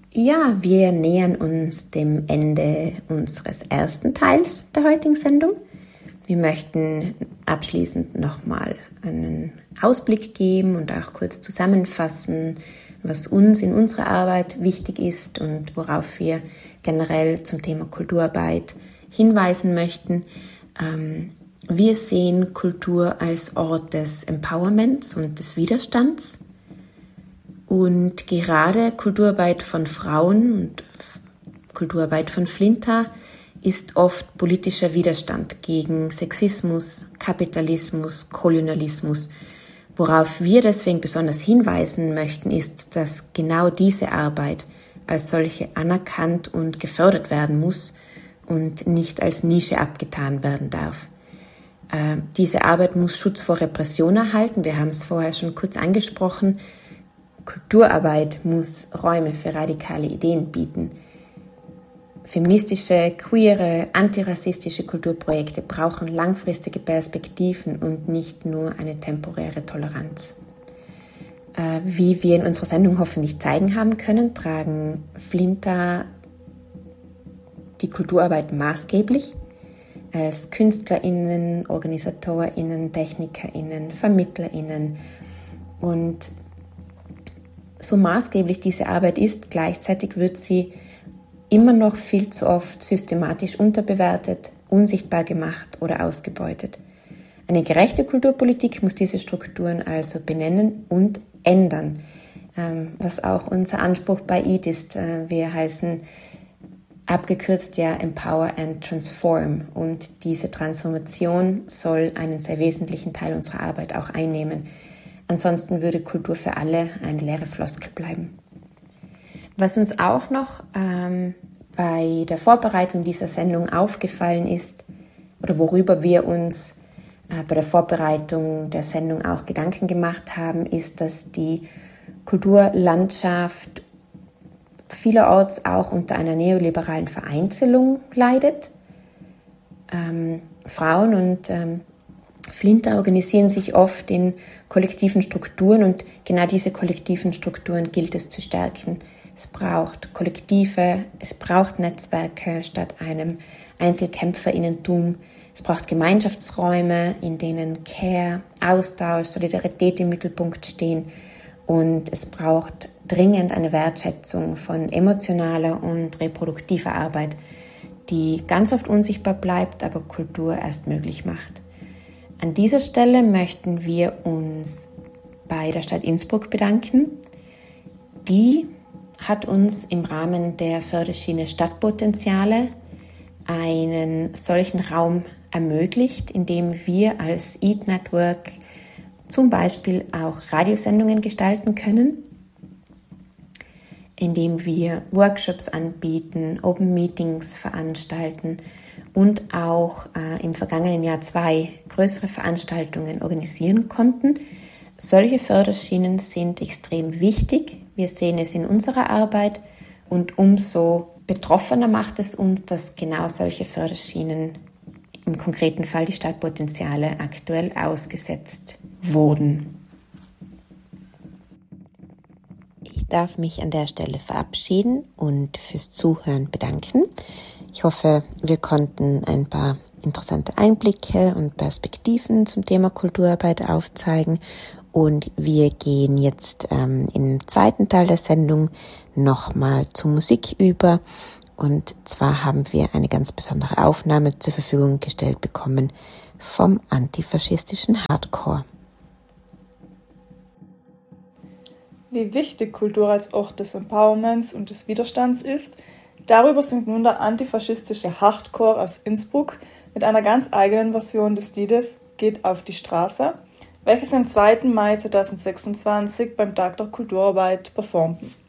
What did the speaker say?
Ja, wir nähern uns dem Ende unseres ersten Teils der heutigen Sendung. Wir möchten abschließend nochmal einen Ausblick geben und auch kurz zusammenfassen, was uns in unserer Arbeit wichtig ist und worauf wir generell zum Thema Kulturarbeit hinweisen möchten. Wir sehen Kultur als Ort des Empowerments und des Widerstands. Und gerade Kulturarbeit von Frauen und Kulturarbeit von Flinta ist oft politischer Widerstand gegen Sexismus, Kapitalismus, Kolonialismus. Worauf wir deswegen besonders hinweisen möchten, ist, dass genau diese Arbeit als solche anerkannt und gefördert werden muss und nicht als Nische abgetan werden darf. Diese Arbeit muss Schutz vor Repression erhalten. Wir haben es vorher schon kurz angesprochen. Kulturarbeit muss Räume für radikale Ideen bieten. Feministische, queere, antirassistische Kulturprojekte brauchen langfristige Perspektiven und nicht nur eine temporäre Toleranz. Wie wir in unserer Sendung hoffentlich zeigen haben können, tragen Flinta die Kulturarbeit maßgeblich als KünstlerInnen, OrganisatorInnen, TechnikerInnen, VermittlerInnen. Und so maßgeblich diese Arbeit ist, gleichzeitig wird sie immer noch viel zu oft systematisch unterbewertet, unsichtbar gemacht oder ausgebeutet. Eine gerechte Kulturpolitik muss diese Strukturen also benennen und ändern, was auch unser Anspruch bei EAT ist. Wir heißen abgekürzt ja Empower and Transform, und diese Transformation soll einen sehr wesentlichen Teil unserer Arbeit auch einnehmen. Ansonsten würde Kultur für alle eine leere Floskel bleiben. Was uns auch noch bei der Vorbereitung dieser Sendung aufgefallen ist, oder worüber wir uns bei der Vorbereitung der Sendung auch Gedanken gemacht haben, ist, dass die Kulturlandschaft vielerorts auch unter einer neoliberalen Vereinzelung leidet. Frauen und Flinta organisieren sich oft in kollektiven Strukturen, und genau diese kollektiven Strukturen gilt es zu stärken. Es braucht Kollektive, es braucht Netzwerke statt einem EinzelkämpferInnentum. Es braucht Gemeinschaftsräume, in denen Care, Austausch, Solidarität im Mittelpunkt stehen, und es braucht dringend eine Wertschätzung von emotionaler und reproduktiver Arbeit, die ganz oft unsichtbar bleibt, aber Kultur erst möglich macht. An dieser Stelle möchten wir uns bei der Stadt Innsbruck bedanken. Die hat uns im Rahmen der Förderschiene Stadtpotenziale einen solchen Raum ermöglicht, in dem wir als EAT Network zum Beispiel auch Radiosendungen gestalten können, indem wir Workshops anbieten, Open Meetings veranstalten und auch im vergangenen Jahr 2 größere Veranstaltungen organisieren konnten. Solche Förderschienen sind extrem wichtig. Wir sehen es in unserer Arbeit, und umso betroffener macht es uns, dass genau solche Förderschienen, im konkreten Fall die Stadtpotenziale, aktuell ausgesetzt wurden. Ich darf mich an der Stelle verabschieden und fürs Zuhören bedanken. Ich hoffe, wir konnten ein paar interessante Einblicke und Perspektiven zum Thema Kulturarbeit aufzeigen, und wir gehen jetzt im zweiten Teil der Sendung nochmal zur Musik über. Und zwar haben wir eine ganz besondere Aufnahme zur Verfügung gestellt bekommen vom antifaschistischen Hardcore. Wie wichtig Kultur als Ort des Empowerments und des Widerstands ist, darüber singt nun der antifaschistische Hardcore aus Innsbruck mit einer ganz eigenen Version des Liedes Geht auf die Straße, welches am 2. Mai 2026 beim Tag der Kulturarbeit performten.